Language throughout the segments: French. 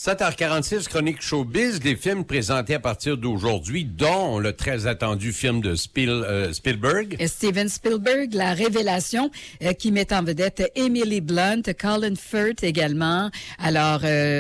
7h46, chronique showbiz, des films présentés à partir d'aujourd'hui, dont le très attendu film de Spielberg. Steven Spielberg, La Révélation, qui met en vedette Emily Blunt, Colin Firth également. Alors,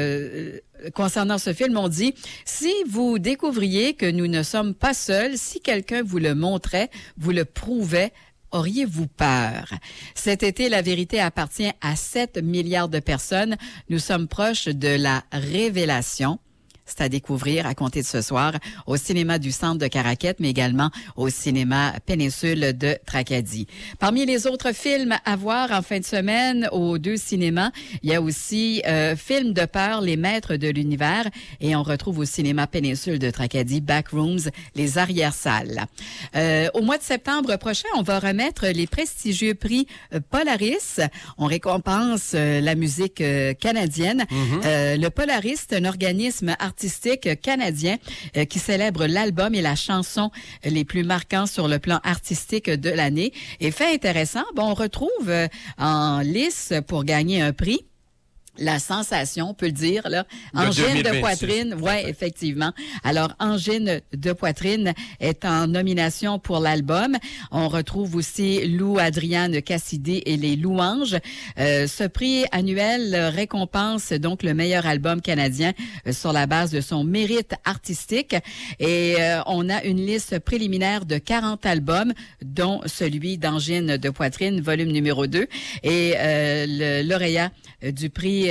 concernant ce film, on dit, si vous découvriez que nous ne sommes pas seuls, si quelqu'un vous le montrait, vous le prouvait, auriez-vous peur? Cet été, la vérité appartient à 7 milliards de personnes. Nous sommes proches de la révélation. C'est à découvrir à compter de ce soir au cinéma du Centre de Caraquette, mais également au cinéma Péninsule de Tracadie. Parmi les autres films à voir en fin de semaine aux 2 cinémas, il y a aussi film de peur, Les Maîtres de l'Univers, et on retrouve au cinéma Péninsule de Tracadie, Backrooms, les arrière-salles. Au mois de septembre prochain, on va remettre les prestigieux prix Polaris. On récompense la musique canadienne. Le Polaris, c'est un organisme artistique canadien qui célèbre l'album et la chanson les plus marquants sur le plan artistique de l'année. Et fait intéressant, on retrouve en lice pour gagner un prix la sensation, on peut le dire, là. Angine de poitrine. Ouais, effectivement. Alors, Angine de poitrine est en nomination pour l'album. On retrouve aussi Lou Adriane Cassidy et les Louanges. Ce prix annuel récompense donc le meilleur album canadien sur la base de son mérite artistique. Et on a une liste préliminaire de 40 albums, dont celui d'Angine de poitrine, volume numéro 2. Et le lauréat du prix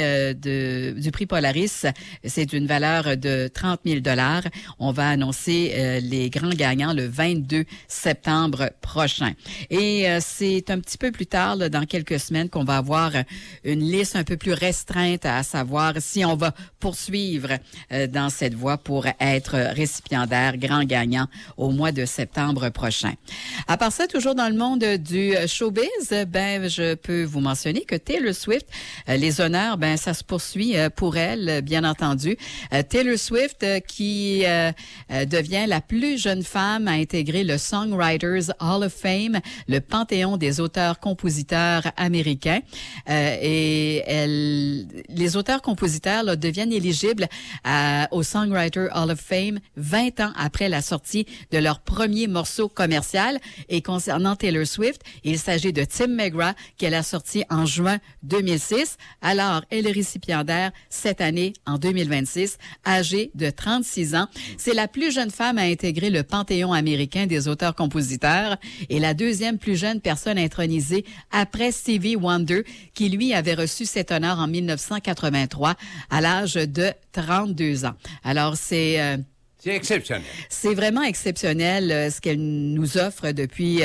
Polaris, c'est une valeur de 30 000 $. On va annoncer les grands gagnants le 22 septembre prochain. Et c'est un petit peu plus tard, là, dans quelques semaines, qu'on va avoir une liste un peu plus restreinte, à savoir si on va poursuivre dans cette voie pour être récipiendaire, grand gagnant au mois de septembre prochain. À part ça, toujours dans le monde du showbiz, je peux vous mentionner que Taylor Swift, les honneurs, ça se poursuit pour elle, bien entendu. Taylor Swift qui devient la plus jeune femme à intégrer le Songwriters Hall of Fame, le panthéon des auteurs-compositeurs américains. Et les auteurs-compositeurs deviennent éligibles au Songwriter Hall of Fame 20 ans après la sortie de leur premier morceau commercial. Et concernant Taylor Swift, il s'agit de Tim McGraw qu'elle a sorti en juin 2006. Alors, elle est récipiendaire cette année, en 2026, âgée de 36 ans. C'est la plus jeune femme à intégrer le panthéon américain des auteurs-compositeurs et la deuxième plus jeune personne intronisée après Stevie Wonder, qui lui avait reçu cet honneur en 1983 à l'âge de 32 ans. Alors, c'est exceptionnel. C'est vraiment exceptionnel ce qu'elle nous offre depuis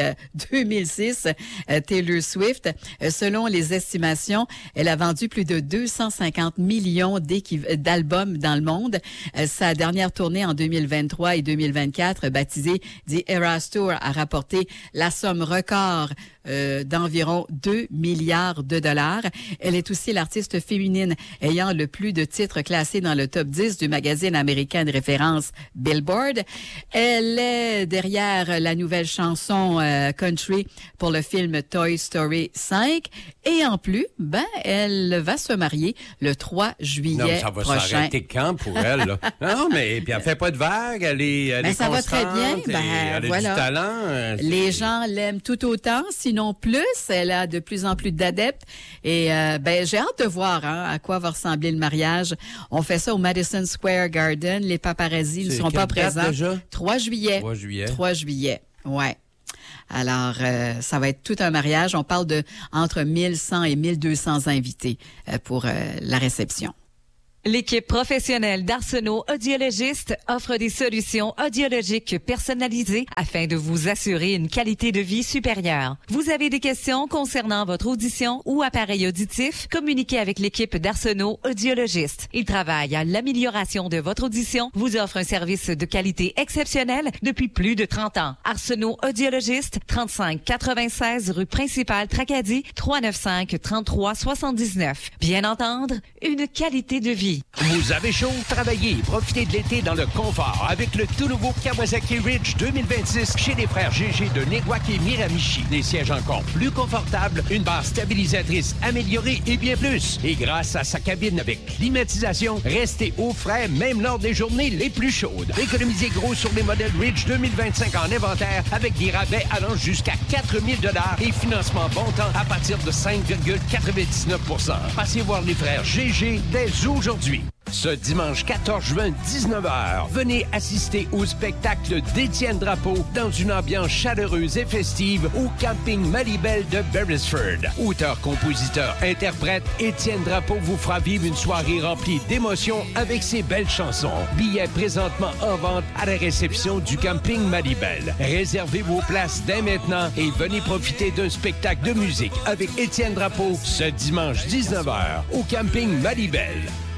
2006, Taylor Swift. Selon les estimations, elle a vendu plus de 250 millions d'albums dans le monde. Sa dernière tournée en 2023 et 2024, baptisée The Eras Tour, a rapporté la somme record d'environ 2 milliards de $. Elle est aussi l'artiste féminine ayant le plus de titres classés dans le top 10 du magazine américain de référence Billboard. Elle est derrière la nouvelle chanson country pour le film Toy Story 5. Et en plus, elle va se marier le 3 juillet prochain. Non, ça va s'arrêter quand pour elle, là? Non, mais puis elle fait pas de vagues, elle est ça va très bien. Elle a du talent. Les gens l'aiment tout autant, sinon plus. Elle a de plus en plus d'adeptes. Et j'ai hâte de voir à quoi va ressembler le mariage. On fait ça au Madison Square Garden. Les paparazzis ne seront pas présents. Déjà? 3 juillet. 3 juillet, ouais. Alors, ça va être tout un mariage. On parle de entre 1100 et 1200 invités pour la réception. L'équipe professionnelle d'Arsenault Audiologistes offre des solutions audiologiques personnalisées afin de vous assurer une qualité de vie supérieure. Vous avez des questions concernant votre audition ou appareil auditif? Communiquez avec l'équipe d'Arsenault Audiologistes. Ils travaillent à l'amélioration de votre audition, vous offrent un service de qualité exceptionnelle depuis plus de 30 ans. Arsenault Audiologistes, 3596 rue principale Tracadie, 395 33 79. Bien entendre, une qualité de vie Lévis. Vous avez chaud? Travaillez et profitez de l'été dans le confort avec le tout nouveau Kawasaki Ridge 2026 chez les frères GG de Néguac et Miramichi. Des sièges encore plus confortables, une barre stabilisatrice améliorée et bien plus. Et grâce à sa cabine avec climatisation, restez au frais même lors des journées les plus chaudes. Économisez gros sur les modèles Ridge 2025 en inventaire avec des rabais allant jusqu'à 4 000 $ et financement bon temps à partir de 5,99 %. Passez voir les frères GG dès aujourd'hui. Ce dimanche 14 juin, 19h, venez assister au spectacle d'Étienne Drapeau dans une ambiance chaleureuse et festive au camping Malibel de Beresford. Auteur, compositeur, interprète, Étienne Drapeau vous fera vivre une soirée remplie d'émotions avec ses belles chansons. Billets présentement en vente à la réception du camping Malibel. Réservez vos places dès maintenant et venez profiter d'un spectacle de musique avec Étienne Drapeau ce dimanche 19h au camping Malibel.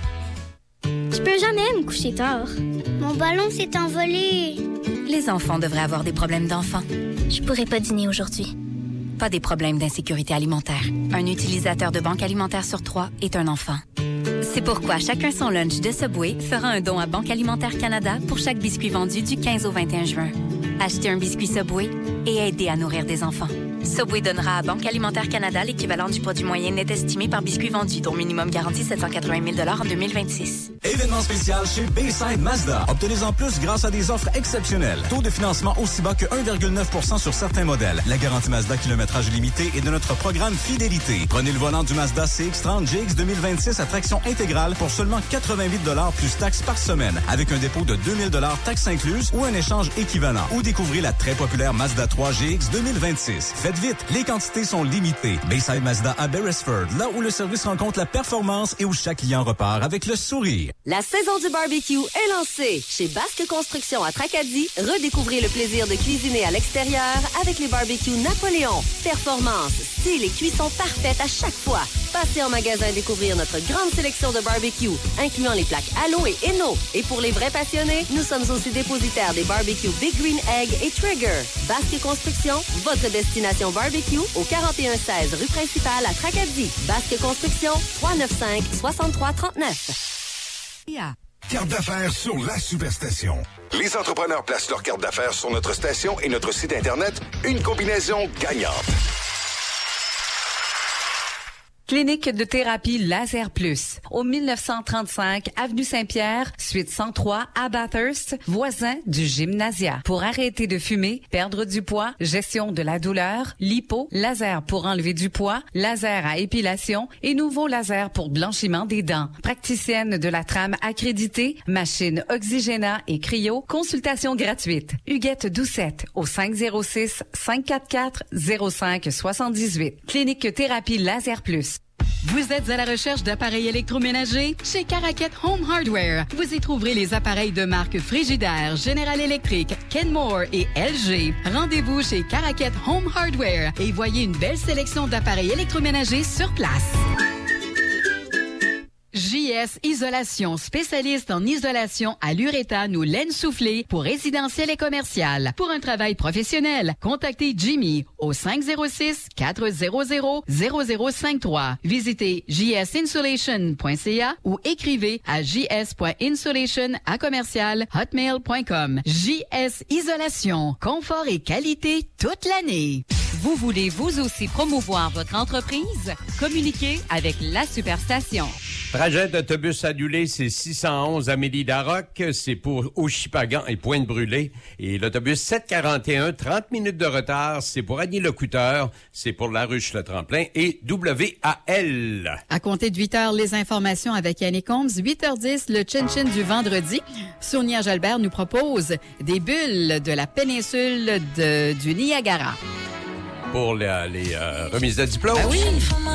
Je peux jamais me coucher tard. Mon ballon s'est envolé. Les enfants devraient avoir des problèmes d'enfants. Je pourrais pas dîner aujourd'hui. Pas des problèmes d'insécurité alimentaire. Un utilisateur de Banque Alimentaire sur 3 est un enfant. C'est pourquoi Chacun son lunch de Subway fera un don à Banque Alimentaire Canada pour chaque biscuit vendu du 15 au 21 juin. Achetez un biscuit Subway et aidez à nourrir des enfants. Subway donnera à Banque Alimentaire Canada l'équivalent du produit moyen net estimé par biscuit vendu, dont minimum garanti 780 000 $ en 2026. Événement spécial chez Bayside Mazda. Obtenez-en plus grâce à des offres exceptionnelles. Taux de financement aussi bas que 1,9 % sur certains modèles. La garantie Mazda kilométrage limité est de notre programme Fidélité. Prenez le volant du Mazda CX-30 GX 2026 à traction intégrale pour seulement 88 $ plus taxes par semaine, avec un dépôt de 2 000 $ taxes incluses ou un échange équivalent. Ou découvrez la très populaire Mazda 3 GX 2026. Faites vite, les quantités sont limitées. Bayside Mazda à Beresford, là où le service rencontre la performance et où chaque client repart avec le sourire. La saison du barbecue est lancée. Chez Basque Construction à Tracadie, redécouvrez le plaisir de cuisiner à l'extérieur avec les barbecues Napoléon. Performance, style et cuisson parfaite à chaque fois. Passez en magasin découvrir notre grande sélection de barbecue, incluant les plaques Allo et Eno. Et pour les vrais passionnés, nous sommes aussi dépositaires des barbecues Big Green Egg et Trigger. Basque Construction, votre destination barbecue au 4116 rue principale à Tracadie. Basque Construction, 395-6339. Carte d'affaires sur la Superstation. Les entrepreneurs placent leurs cartes d'affaires sur notre station et notre site Internet. Une combinaison gagnante. Clinique de thérapie Laser Plus, au 1935 Avenue Saint-Pierre, suite 103 à Bathurst, voisin du Gymnasia. Pour arrêter de fumer, perdre du poids, gestion de la douleur, lipo, laser pour enlever du poids, laser à épilation et nouveau laser pour blanchiment des dents. Praticienne de la trame accréditée, machine Oxygena et cryo, consultation gratuite. Huguette Doucette, au 506-544-0578. Clinique thérapie Laser Plus. Vous êtes à la recherche d'appareils électroménagers? Chez Caraquette Home Hardware, vous y trouverez les appareils de marque Frigidaire, General Electric, Kenmore et LG. Rendez-vous chez Caraquette Home Hardware et voyez une belle sélection d'appareils électroménagers sur place. JS Isolation, spécialiste en isolation à l'uréthane ou laine soufflée pour résidentiel et commercial. Pour un travail professionnel, contactez Jimmy au 506-400-0053. Visitez jsinsulation.ca ou écrivez à js.insulation@hotmail.com. JS Isolation, confort et qualité toute l'année. Vous voulez vous aussi promouvoir votre entreprise? Communiquez avec la Superstation. Trajet d'autobus annulé, c'est 611 Amélie-Larocque. C'est pour Ouchipagan et Pointe-Brûlée. Et l'autobus 741, 30 minutes de retard, c'est pour Agny-Locouteur. C'est pour La Ruche-le-Tremplin et WAL. À compter de 8 heures, les informations avec Yannick Combs. 8h10, le Chin-Chin du vendredi. Sonia Jalbert nous propose des bulles de la péninsule du Niagara. Pour les remises de diplôme. Ben oui.